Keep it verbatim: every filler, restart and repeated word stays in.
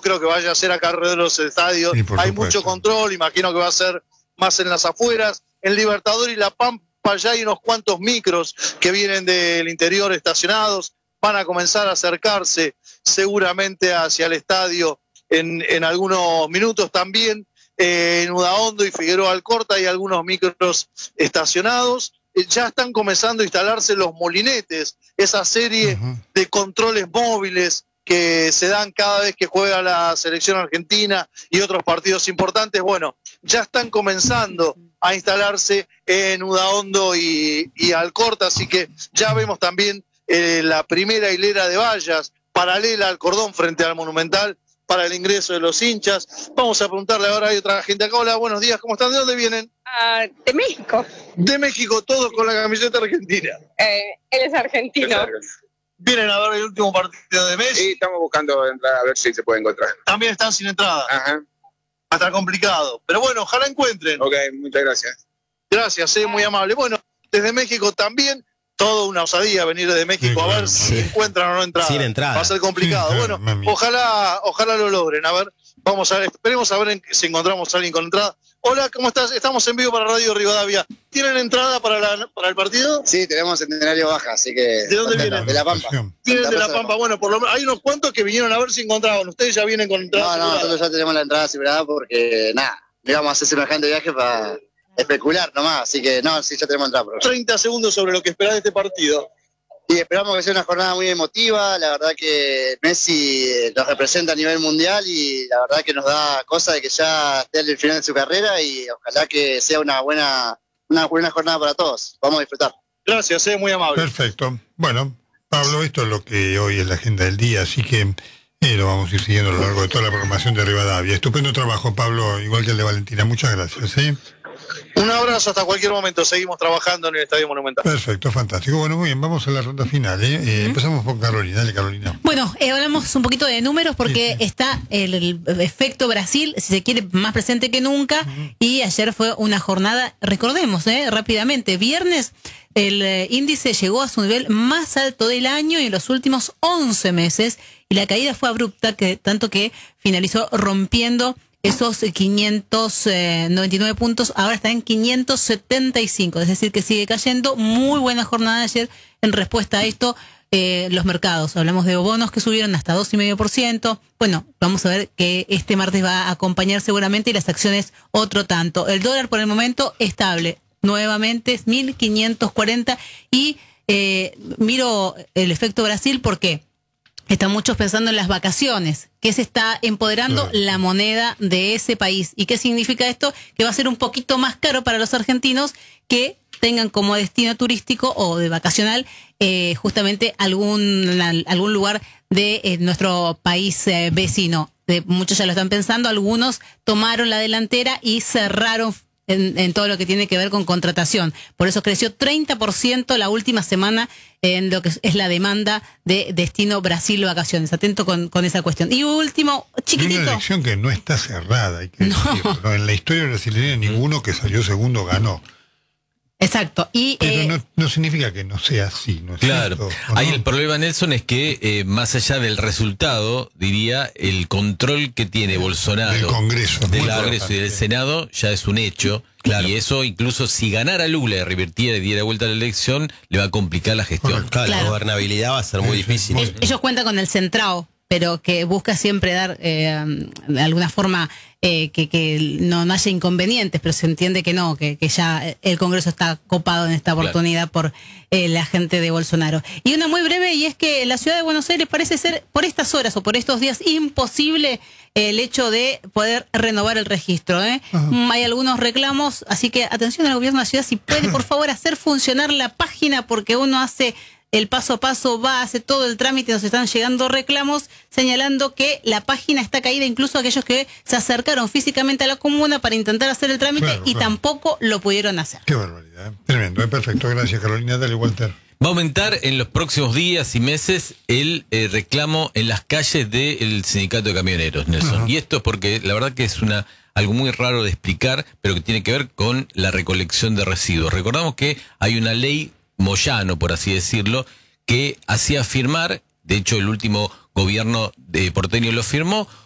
creo que vaya a ser acá alrededor de los estadios. Hay supuesto. mucho control, imagino que va a ser más en las afueras. En Libertador y La Pampa ya hay unos cuantos micros que vienen del interior estacionados. Van a comenzar a acercarse seguramente hacia el estadio en, en algunos minutos también. Eh, en Udaondo y Figueroa Alcorta hay algunos micros estacionados. Eh, ya están comenzando a instalarse los molinetes, esa serie uh-huh. de controles móviles que se dan cada vez que juega la selección argentina y otros partidos importantes. Bueno, ya están comenzando a instalarse en Udaondo y, y Alcorta, así que ya vemos también eh, la primera hilera de vallas paralela al cordón frente al Monumental para el ingreso de los hinchas. Vamos a preguntarle ahora, hay otra gente acá. Hola, buenos días, ¿cómo están? ¿De dónde vienen? Uh, de México. De México, todos con la camiseta argentina. Eh, él es argentino. ¿Vienen a ver el último partido de Messi? Sí, estamos buscando entrar a ver si se puede encontrar. También están sin entrada. Ajá. Va a estar complicado. Pero bueno, ojalá encuentren. Ok, muchas gracias. Gracias, eh, muy amable. Bueno, desde México también, toda una osadía venir desde México sí, a ver claro, si sí. encuentran o no entrada. Sin entrada. Va a ser complicado. Sí, claro, bueno, mami. ojalá ojalá lo logren. A ver, vamos a ver, esperemos a ver en, si encontramos a alguien con entrada. Hola, ¿cómo estás? Estamos en vivo para Radio Rivadavia. ¿Tienen entrada para, la, para el partido? Sí, tenemos Centenario Baja, así que... ¿De dónde vienen? De La Pampa. Vienen de La Pampa. Bueno, por lo menos hay unos cuantos que vinieron a ver si encontraban. ¿Ustedes ya vienen con entrada? No, asegurada? no, nosotros ya tenemos la entrada asegurada porque, nada, íbamos a hacer semejante viaje para especular nomás. Así que, no, sí, ya tenemos entrada. Por treinta segundos sobre lo que esperás de este partido. Y esperamos que sea una jornada muy emotiva. La verdad que Messi nos representa a nivel mundial y la verdad que nos da cosa de que ya esté en el final de su carrera y ojalá que sea una buena una buena jornada para todos. Vamos a disfrutar. Gracias, eh, muy amable. Perfecto. Bueno, Pablo, esto es lo que hoy es la agenda del día, así que eh, lo vamos a ir siguiendo a lo largo de toda la programación de Rivadavia. Estupendo trabajo, Pablo, igual que el de Valentina. Muchas gracias. ¿eh? Un abrazo hasta cualquier momento. Seguimos trabajando en el Estadio Monumental. Perfecto, fantástico. Bueno, muy bien, vamos a la ronda final. ¿eh? Eh, uh-huh. Empezamos con Carolina. Dale, Carolina. Bueno, eh, hablamos un poquito de números porque sí, sí. está el, el efecto Brasil, si se quiere, más presente que nunca. Uh-huh. Y ayer fue una jornada, recordemos, eh, rápidamente, viernes, el eh, índice llegó a su nivel más alto del año y en los últimos once meses. Y la caída fue abrupta, que tanto que finalizó rompiendo esos quinientos noventa y nueve puntos, ahora está en quinientos setenta y cinco, es decir que sigue cayendo. Muy buena jornada ayer en respuesta a esto. Eh, los mercados, hablamos de bonos que subieron hasta dos coma cinco por ciento. Bueno, vamos a ver que este martes va a acompañar seguramente y las acciones otro tanto. El dólar por el momento estable, nuevamente es mil quinientos cuarenta y eh, miro el efecto Brasil porque están muchos pensando en las vacaciones, que se está empoderando claro. la moneda de ese país. ¿Y qué significa esto? Que va a ser un poquito más caro para los argentinos que tengan como destino turístico o de vacacional eh, justamente algún, algún lugar de eh, nuestro país eh, vecino. De, muchos ya lo están pensando, algunos tomaron la delantera y cerraron En, en todo lo que tiene que ver con contratación. Por eso creció treinta por ciento la última semana en lo que es la demanda de destino Brasil vacaciones. Atento con, con esa cuestión. Y último, chiquitito. Una elección que no está cerrada, hay que no. decirlo. ¿no? En la historia brasileña ninguno que salió segundo ganó. Exacto. Y, Pero eh, no, no significa que no sea así, ¿no es claro. cierto? Ahí no? el problema, Nelson, es que eh, más allá del resultado, diría, el control que tiene Bolsonaro del Congreso, del muy Congreso y del Senado ya es un hecho. Claro. Y eso, incluso si ganara Lula y revirtiera y diera vuelta a la elección, le va a complicar la gestión. Claro, Claro. la gobernabilidad va a ser muy Sí, sí, difícil. muy- el- ellos cuentan con el Centrao, pero que busca siempre dar eh, de alguna forma eh, que, que no, no haya inconvenientes, pero se entiende que no, que, que ya el Congreso está copado en esta oportunidad claro. por eh, la gente de Bolsonaro. Y una muy breve, y es que la ciudad de Buenos Aires parece ser por estas horas o por estos días imposible el hecho de poder renovar el registro. ¿eh? Hay algunos reclamos, así que atención al gobierno de la ciudad, si puede por favor hacer funcionar la página, porque uno hace el paso a paso, va, hace todo el trámite, nos están llegando reclamos señalando que la página está caída, incluso aquellos que se acercaron físicamente a la comuna para intentar hacer el trámite Claro, y claro. tampoco lo pudieron hacer. Qué barbaridad. ¿eh? Tremendo, ¿eh? Perfecto. Gracias, Carolina. Dale, Walter. Va a aumentar en los próximos días y meses el eh, reclamo en las calles del sindicato de camioneros, Nelson. Ajá. Y esto es porque la verdad que es una algo muy raro de explicar, pero que tiene que ver con la recolección de residuos. Recordamos que hay una ley Moyano, por así decirlo, que hacía firmar, de hecho el último gobierno de porteño lo firmó,